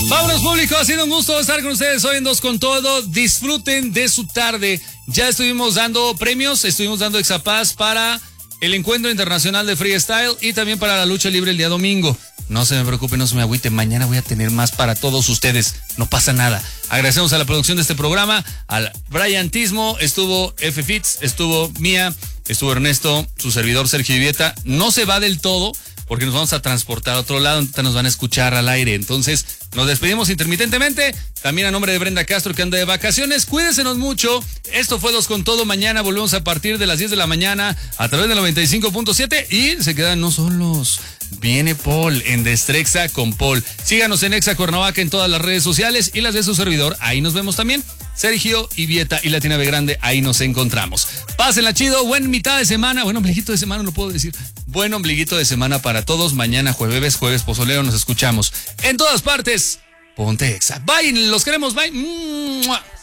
Vámonos, público, ha sido un gusto estar con ustedes hoy en Dos con Todo. Disfruten de su tarde. Ya estuvimos dando premios, estuvimos dando Exapaz para el Encuentro Internacional de Freestyle y también para la lucha libre el día domingo. No se me preocupen, no se me agüiten, mañana voy a tener más para todos ustedes, no pasa nada. Agradecemos a la producción de este programa, al Brian Tismo, estuvo F. Fitz, estuvo Mía, estuvo Ernesto, su servidor Sergio Ivieta. No se va del todo, porque nos vamos a transportar a otro lado, nos van a escuchar al aire. Entonces, nos despedimos intermitentemente. También a nombre de Brenda Castro, que anda de vacaciones. Cuídensenos mucho. Esto fue Dos con Todo. Mañana volvemos a partir de las 10 de la mañana a través del 95.7 y se quedan no solos. Viene Paul en Destrexa con Paul. Síganos en Exa Cuernavaca en todas las redes sociales y las de su servidor. Ahí nos vemos también. Sergio, Ivieta y Latina B Grande, ahí nos encontramos. Pásenla chido, buen mitad de semana, buen ombliguito de semana, no puedo decir. Buen ombliguito de semana para todos. Mañana jueves pozoleo, nos escuchamos en todas partes. Ponte Exa. Bye, los queremos, bye.